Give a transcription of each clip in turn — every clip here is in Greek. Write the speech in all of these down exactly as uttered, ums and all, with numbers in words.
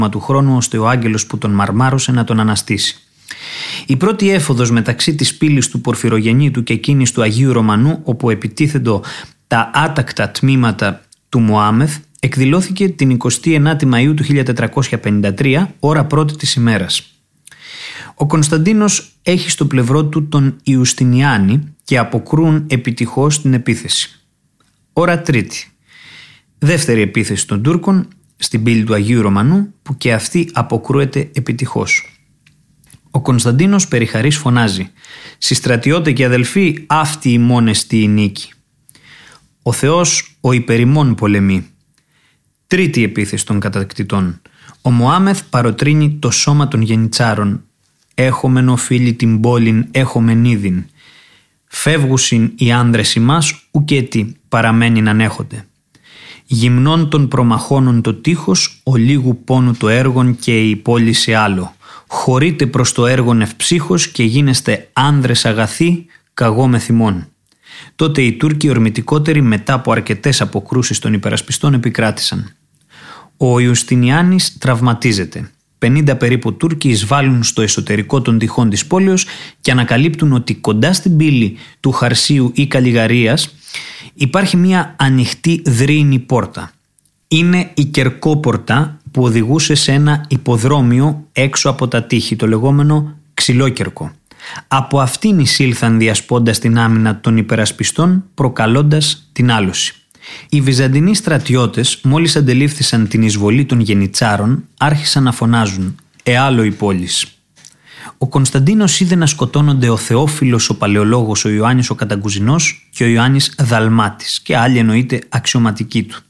του χρόνου ώστε ο άγγελος που τον μαρμάρωσε να τον αναστήσει. Η πρώτη έφοδος μεταξύ της πύλης του Πορφυρογεννήτου και εκείνης του Αγίου Ρωμανού, όπου επιτίθεντο τα άτακτα τμήματα του Μωάμεθ, εκδηλώθηκε την εικοστή ενάτη Μαΐου του χίλια τετρακόσια πενήντα τρία, ώρα πρώτη της ημέρας. Ο Κωνσταντίνος έχει στο πλευρό του τον Ιουστινιάνη και αποκρούν επιτυχώς την επίθεση. Ώρα τρίτη. Δεύτερη επίθεση των Τούρκων στην πύλη του Αγίου Ρωμανού, που και αυτή αποκρούεται επιτυχώς. Ο Κωνσταντίνος περιχαρής φωνάζει «Συστρατιώτε και αδελφοί, αυτή ημών εστί η νίκη. Ο Θεός ο υπερημών πολεμεί». Τρίτη επίθεση των κατακτητών. Ο Μωάμεθ παροτρύνει το σώμα των γενιτσάρων. «Έχομεν οφείλει την πόλην, έχομεν είδην. Φεύγουσιν οι άνδρες ημάς, ουκέτι παραμένει να ανέχονται. Γυμνών των προμαχώνων το τείχος, ο λίγου πόνου το έργον και η πόλη σε άλλο. Χωρείτε προς το έργον ευψύχος και γίνεστε άνδρες αγαθοί, καγώ με θυμών». Τότε οι Τούρκοι ορμητικότεροι, μετά από αρκετές αποκρούσεις των υπερασπιστών, επικράτησαν. Ο Ιουστινιάνης τραυματίζεται. πενήντα περίπου Τούρκοι εισβάλλουν στο εσωτερικό των τυχών της πόλεως και ανακαλύπτουν ότι κοντά στην πύλη του Χαρσίου ή Καλλιγαρίας υπάρχει μια ανοιχτή δρύινη πόρτα. Είναι η Κερκόπορτα που οδηγούσε σε ένα υποδρόμιο έξω από τα τείχη, το λεγόμενο Ξυλόκερκο. Από αυτήν εισήλθαν διασπώντας την άμυνα των υπερασπιστών, προκαλώντας την άλωση. Οι Βυζαντινοί στρατιώτες, μόλις αντελήφθησαν την εισβολή των γενιτσάρων, άρχισαν να φωνάζουν «Εάλλο η πόλης». Ο Κωνσταντίνος είδε να σκοτώνονται ο Θεόφιλος ο Παλαιολόγος, ο Ιωάννης ο Κατακουζινός και ο Ιωάννης Δαλμάτης και άλλοι εννοείται αξιωματικοί του.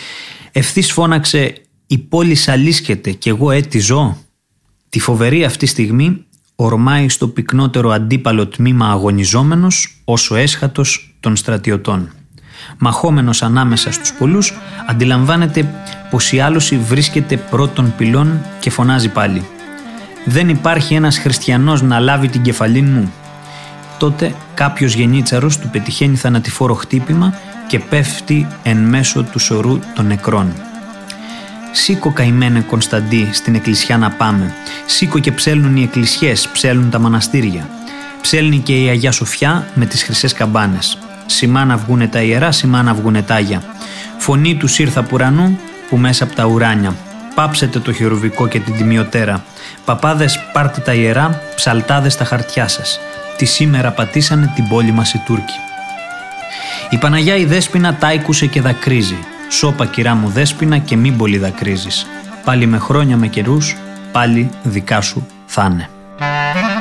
Ευθύς φώναξε «Η πόλη αλίσχεται κι εγώ έτη ζω». Τη φοβερή αυτή στιγμή ορμάει στο πυκνότερο αντίπαλο τμήμα αγωνιζόμενος ως ο έσχατος των στρατιωτών. Μαχόμενος ανάμεσα στους πολλούς, αντιλαμβάνεται πως η άλωση βρίσκεται πρώτων πυλών και φωνάζει πάλι «Δεν υπάρχει ένας χριστιανός να λάβει την κεφαλήν μου». Τότε κάποιος γενίτσαρος του πετυχαίνει θανατηφόρο χτύπημα και πέφτει εν μέσω του σωρού των νεκρών. «Σήκω καημένε Κωνσταντί, στην εκκλησιά να πάμε. Σήκω και ψέλνουν οι εκκλησιές, ψέλνουν τα μοναστήρια. Ψέλνει και η Αγιά Σοφιά με τις χρυσές καμπάνες. Σημά να βγούνε τα ιερά, σημά να βγούνε τ' Άγια. Φωνή τους ήρθα απ' ουρανού που μέσα απ' τα ουράνια. Πάψετε το χερουβικό και την τιμιωτέρα. Παπάδες πάρτε τα ιερά, ψαλτάδες τα χαρτιά σας. Τη σήμερα πατήσανε την πόλη μας οι Τούρκοι». Η Παναγιά η Δέσποινα τάικουσε και δακρύζει. «Σώπα κυρά μου Δέσποινα και μην πολύ δακρύζεις. Πάλι με χρόνια με καιρούς, πάλι δικά σου θα είναι».